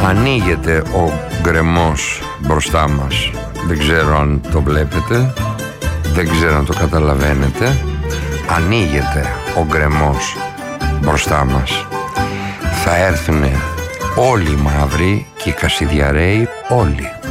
Ανοίγεται ο γκρεμός μπροστά μας. Δεν ξέρω αν το βλέπετε, δεν ξέρω αν το καταλαβαίνετε. Ανοίγεται ο γκρεμός μπροστά μας. Θα έρθουνε όλοι οι μαύροι και οι κασιδιαρέοι όλοι.